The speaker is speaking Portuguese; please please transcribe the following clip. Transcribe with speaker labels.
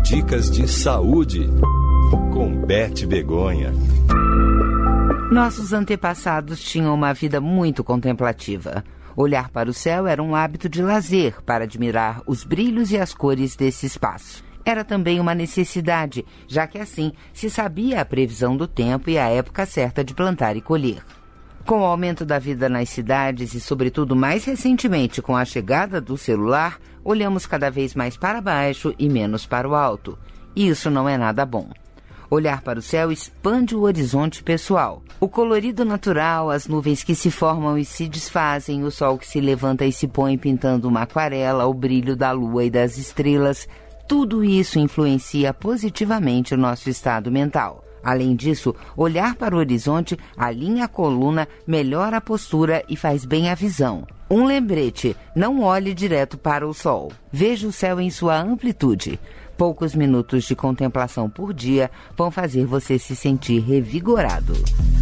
Speaker 1: Dicas de saúde, com Beth Begonha.
Speaker 2: Nossos antepassados tinham uma vida muito contemplativa. Olhar para o céu era um hábito de lazer para admirar os brilhos e as cores desse espaço. Era também uma necessidade, já que assim se sabia a previsão do tempo e a época certa de plantar e colher. Com o aumento da vida nas cidades e, sobretudo, mais recentemente com a chegada do celular, olhamos cada vez mais para baixo e menos para o alto. E isso não é nada bom. Olhar para o céu expande o horizonte pessoal. O colorido natural, as nuvens que se formam e se desfazem, o sol que se levanta e se põe pintando uma aquarela, o brilho da lua e das estrelas, tudo isso influencia positivamente o nosso estado mental. Além disso, olhar para o horizonte alinha a coluna, melhora a postura e faz bem a visão. Um lembrete: não olhe direto para o sol. Veja o céu em sua amplitude. Poucos minutos de contemplação por dia vão fazer você se sentir revigorado.